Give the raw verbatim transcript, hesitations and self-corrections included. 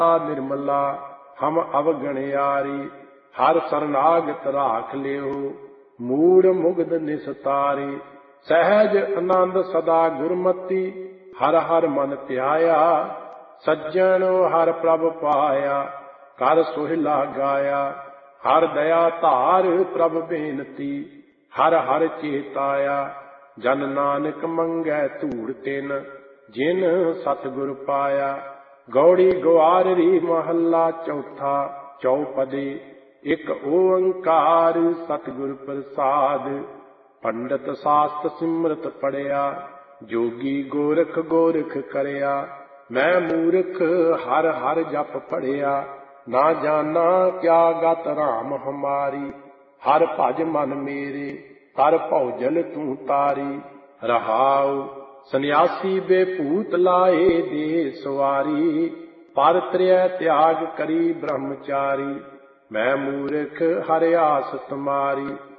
निर्मला हम अवगणयारी। हर शरणागत राख लियो मूढ़ मुग्ध निस्तारी। सहज आनंद सदा गुरमति हर हर मन ध्याया। सज्जन हर प्रभ पाया कर सोहिला गाया। हर दया धार प्रभ बेनती हर हर चेताया। जन नानक मंगै धूड़ तिन जिन सतगुर पाया। गौड़ी ग्वाररी महला चौथा चौपदी। एक ओंकार सतगुर प्रसाद। पंडित शास्त्र सिमरत पढ़िया जोगी गोरख गोरख करया। मैं मूर्ख हर हर जप पढ़िया ना जाना क्या गत राम हमारी। हर भज मन मेरे कर भौजल तू तारी। रहाऊ सन्यासी बेपूत लाए दे सवारी। पर त्रय त्याग करी ब्रह्मचारी। मैं मूर्ख हर आस तुम्हारी।